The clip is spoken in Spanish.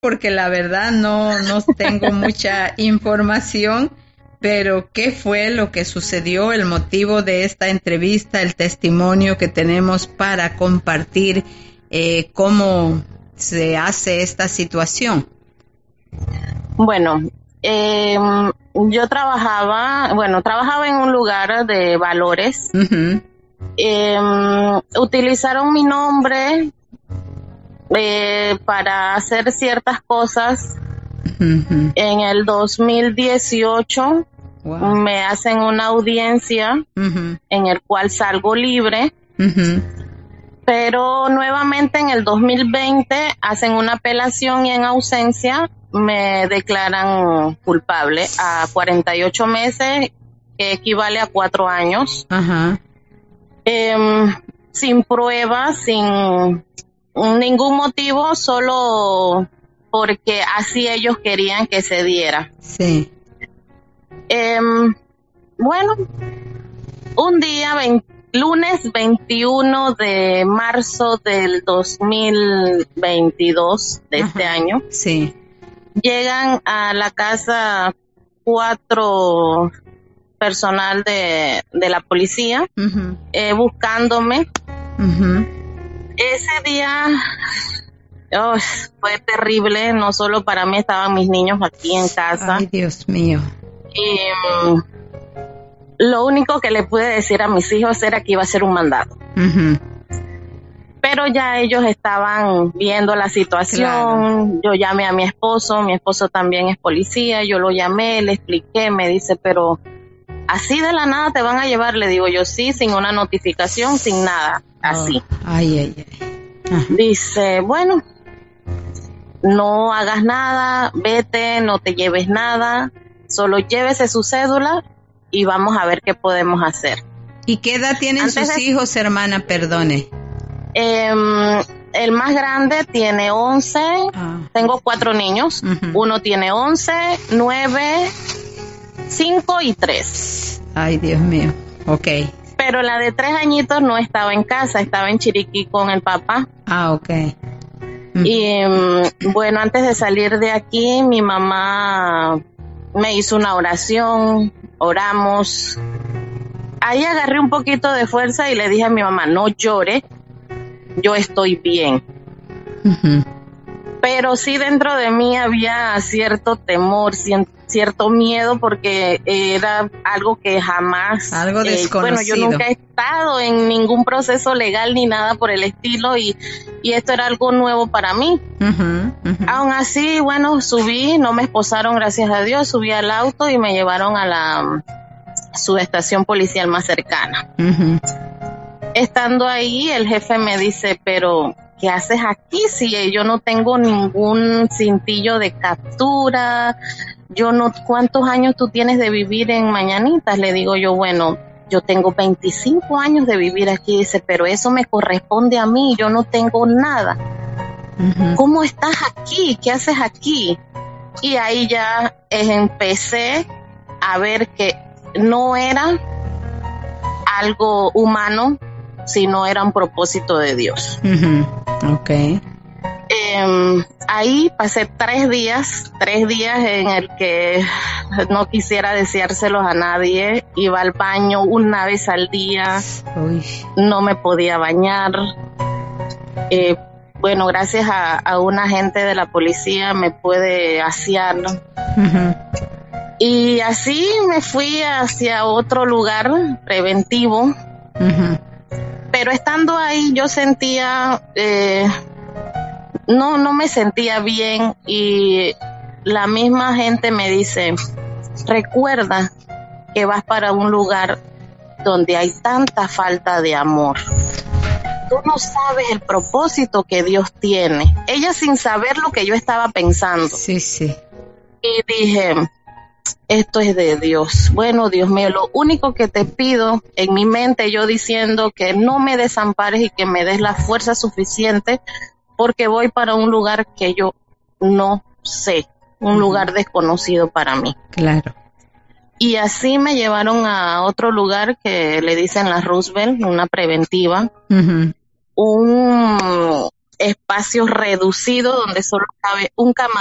porque la verdad no tengo mucha información, pero ¿qué fue lo que sucedió? El motivo de esta entrevista, el testimonio que tenemos para compartir cómo se hace esta situación. Bueno, yo trabajaba en un lugar de valores. Uh-huh. Utilizaron mi nombre para hacer ciertas cosas. Uh-huh. En el 2018 Wow. me hacen una audiencia Uh-huh. en el cual salgo libre. Uh-huh. Pero nuevamente en el 2020 hacen una apelación y en ausencia me declaran culpable a 48 meses, que equivale a 4 años. Uh-huh. Sin pruebas, sin ningún motivo, solo porque así ellos querían que se diera. Sí. Bueno, un día, lunes 21 de marzo del 2022 de este año, Sí. llegan a la casa 4 personal de la policía, Uh-huh. buscándome. Uh-huh. Ese día fue terrible, no solo para mí, estaban mis niños aquí en casa. Ay, Dios mío. Y lo único que le pude decir a mis hijos era que iba a ser un mandato. Uh-huh. Pero ya ellos estaban viendo la situación. Claro. Yo llamé a mi esposo también es policía, yo lo llamé, le expliqué, me dice, pero así de la nada te van a llevar, le digo yo, sí, sin una notificación, sin nada, así. Ay. Uh-huh. Dice, bueno, no hagas nada, vete, no te lleves nada, solo llévese su cédula y vamos a ver qué podemos hacer. ¿Y qué edad tienen sus hijos, hermana? Perdone. El más grande tiene 11, tengo 4 niños, uh-huh. Uno tiene 11, 9, 5 y 3. Ay, Dios mío, ok. Pero la de 3 añitos no estaba en casa, estaba en Chiriquí con el papá. Ok. Uh-huh. Y bueno, antes de salir de aquí, mi mamá me hizo una oración, oramos. Ahí agarré un poquito de fuerza y le dije a mi mamá, no llore, yo estoy bien. Uh-huh. Pero sí dentro de mí había cierto temor, cierto miedo, porque era algo que jamás... Algo desconocido. Bueno, yo nunca he estado en ningún proceso legal ni nada por el estilo y esto era algo nuevo para mí. Uh-huh, uh-huh. Aún así, bueno, subí, no me esposaron, gracias a Dios, subí al auto y me llevaron a la subestación policial más cercana. Uh-huh. Estando ahí, el jefe me dice, pero ¿qué haces aquí si yo no tengo ningún cintillo de captura? ¿Cuántos años tú tienes de vivir en Mañanitas? Le digo yo, bueno, yo tengo 25 años de vivir aquí. Dice, pero eso me corresponde a mí, yo no tengo nada. Uh-huh. ¿Cómo estás aquí? ¿Qué haces aquí? Y ahí ya empecé a ver que no era algo humano, sino era un propósito de Dios. Uh-huh. Okay. Ahí pasé 3 días en el que no quisiera deseárselos a nadie. Iba al baño una vez al día. Uy. No me podía bañar. Bueno, gracias a un agente de la policía me pude asear. Uh-huh. Y así me fui hacia otro lugar preventivo. Uh-huh. Pero estando ahí yo sentía, no me sentía bien y la misma gente me dice, recuerda que vas para un lugar donde hay tanta falta de amor. Tú no sabes el propósito que Dios tiene. Ella sin saber lo que yo estaba pensando. Sí. Y dije, esto es de Dios. Bueno, Dios mío, lo único que te pido en mi mente, yo diciendo que no me desampares y que me des la fuerza suficiente, porque voy para un lugar que yo no sé, un lugar desconocido para mí. Claro. Y así me llevaron a otro lugar que le dicen la Roosevelt, una preventiva. Uh-huh. espacios reducidos donde solo cabe un camarón